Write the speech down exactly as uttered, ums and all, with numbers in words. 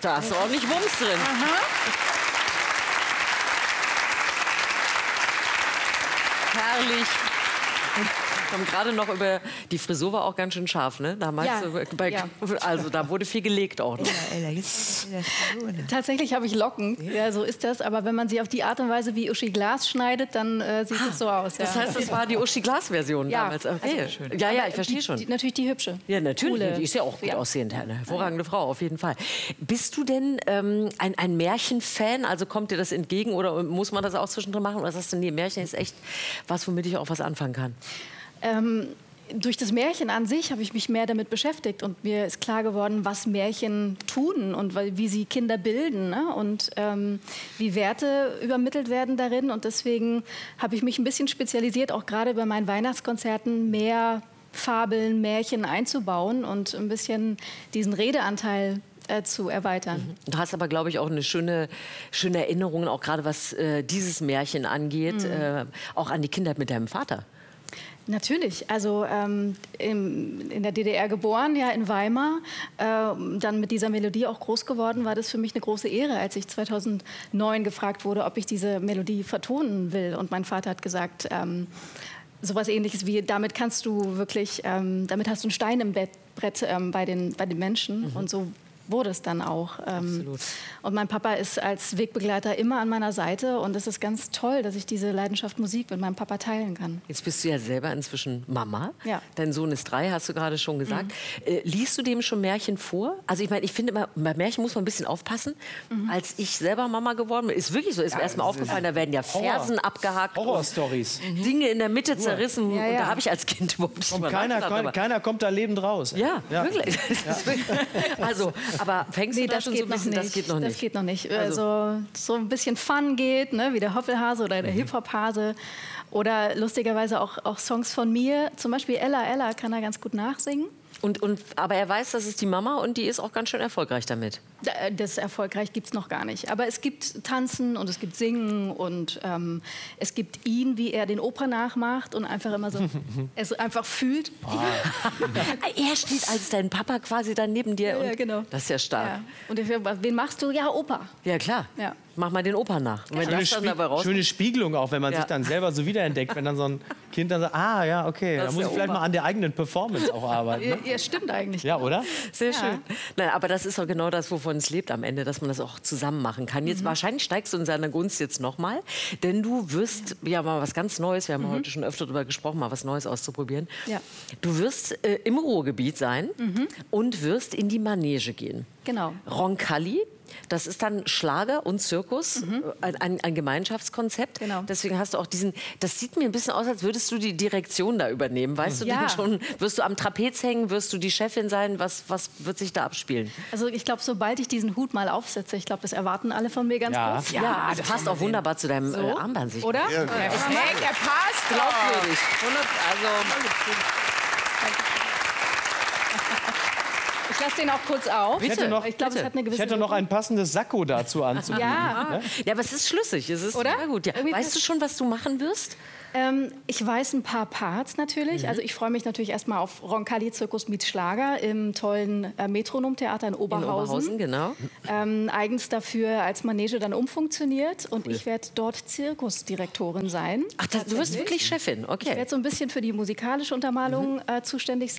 Da hast du auch nicht Wumms drin. Aha. Herrlich. Wir haben gerade noch über die Frisur war auch ganz schön scharf, ne? Damals, Ja, bei, ja. also da wurde viel gelegt auch. Ne? Tatsächlich habe ich Locken, ja, so ist das. Aber wenn man sie auf die Art und Weise wie Uschi Glas schneidet, dann äh, sieht es so aus. Ja. Das heißt, das war die Uschi Glas-Version Ja, damals. Okay. also schön. Ja, ja, Aber ich verstehe die, schon. Die, natürlich die hübsche. Ja, natürlich. Coole. Die ist ja auch gut Ja. aussehend. Eine hervorragende Frau, auf jeden Fall. Bist du denn ähm, ein, ein Märchenfan? Also kommt dir das entgegen oder muss man das auch zwischendrin machen? Oder sagst du, nee, Märchen ist echt was, womit ich auch was anfangen kann? Ähm, durch das Märchen an sich habe ich mich mehr damit beschäftigt und mir ist klar geworden, was Märchen tun und wie sie Kinder bilden, ne? Und ähm, wie Werte übermittelt werden darin. Und deswegen habe ich mich ein bisschen spezialisiert, auch gerade bei meinen Weihnachtskonzerten mehr Fabeln, Märchen einzubauen und ein bisschen diesen Redeanteil äh, zu erweitern. Du hast aber, glaube ich, auch eine schöne, schöne Erinnerung, auch gerade was äh, dieses Märchen angeht, mhm. äh, auch an die Kindheit mit deinem Vater. Natürlich, also ähm, im, in der D D R geboren, ja in Weimar, äh, dann mit dieser Melodie auch groß geworden, war das für mich eine große Ehre, als ich zweitausendneun gefragt wurde, ob ich diese Melodie vertonen will. Und mein Vater hat gesagt, ähm, sowas Ähnliches wie, damit kannst du wirklich, ähm, damit hast du einen Stein im Bett, Brett ähm, bei, den, bei den Menschen. Mhm. Und so wurde es dann auch. Ähm, und mein Papa ist als Wegbegleiter immer an meiner Seite und es ist ganz toll, dass ich diese Leidenschaft Musik mit meinem Papa teilen kann. Jetzt bist du ja selber inzwischen Mama. Ja. Dein Sohn ist drei, hast du gerade schon gesagt. Mhm. Äh, liest du dem schon Märchen vor? Also ich meine, ich finde immer, bei Märchen muss man ein bisschen aufpassen. Mhm. Als ich selber Mama geworden bin, ist wirklich so, ist ja, mir erst mal aufgefallen, da werden ja Fersen Horror. abgehakt. Horror-Stories. Mhm. Dinge in der Mitte zerrissen. Ja, ja. Und da habe ich als Kind überhaupt nicht Und keiner, keiner, keiner kommt da lebend raus. Ja, ja. wirklich. Ja. Also, aber fängst nee, du da das schon geht so ein bisschen? Noch nicht. Das geht noch nicht. Das geht noch nicht. Also, also so ein bisschen Fun geht, ne? Wie der Hoppelhase oder der mhm. Hip-Hop-Hase. Oder lustigerweise auch, auch Songs von mir. Zum Beispiel Ella, Ella kann er ganz gut nachsingen. Und, und, aber er weiß, das ist die Mama und die ist auch ganz schön erfolgreich damit. Das erfolgreich gibt es noch gar nicht. Aber es gibt Tanzen und es gibt Singen und ähm, es gibt ihn, wie er den Opa nachmacht und einfach immer so, es einfach fühlt. Oh. Er steht als dein Papa quasi dann neben dir. Ja, und ja, genau. Das ist ja stark. Ja. Und ich, wen machst du? Ja, Opa. Ja, klar. Ja. Mach mal den Opa nach. Und wenn schöne, das dann Spie dabei rauskommt, schöne Spiegelung auch, wenn man ja. sich dann selber so wiederentdeckt, wenn dann so ein Kind dann sagt, ah ja, okay, da muss ich vielleicht Opa. mal an der eigenen Performance auch arbeiten. Ne? Ja, stimmt eigentlich. Ja, oder? Sehr ja. schön. Nein, aber das ist auch genau das, wovon es lebt am Ende, dass man das auch zusammen machen kann. Jetzt mhm. wahrscheinlich steigst du in seiner Gunst jetzt noch mal, denn du wirst ja mal was ganz Neues, wir haben mhm. heute schon öfter darüber gesprochen, mal was Neues auszuprobieren. Ja. Du wirst äh, im Ruhrgebiet sein mhm. und wirst in die Manege gehen. Genau. Roncalli. Das ist dann Schlager und Zirkus, mhm. ein, ein Gemeinschaftskonzept. Genau. Deswegen hast du auch diesen, das sieht mir ein bisschen aus, als würdest du die Direktion da übernehmen. Weißt du ja. denn schon, wirst du am Trapez hängen, wirst du die Chefin sein? Was, was wird sich da abspielen? Also ich glaube, sobald ich diesen Hut mal aufsetze, ich glaube, das erwarten alle von mir ganz ja. groß. Ja, ja, das passt auch wunderbar zu deinem so. äh, Armband. Sich. Oder? Ja, ja. ja. Es hängt, er passt. Glaubwürdig. Also, ich lasse den auch kurz auf. Ich hätte noch, ich glaube, es hat eine gewisse ich hätte noch ein passendes Sakko dazu anzubieten. Ja. Ne? ja, aber es ist schlüssig. Es ist Oder? sehr gut. Ja. Weißt du schon, was du machen wirst? Ähm, ich weiß ein paar Parts natürlich. Mhm. Also ich freue mich natürlich erstmal auf Roncalli Zirkus mit Schlager im tollen äh, Metronom-Theater in Oberhausen. In Oberhausen, genau. Ähm, eigens dafür als Manege dann umfunktioniert. Und cool. ich werde dort Zirkusdirektorin sein. Ach, das, du wirst wirklich Chefin, okay. Ich werde so ein bisschen für die musikalische Untermalung mhm. äh, zuständig sein.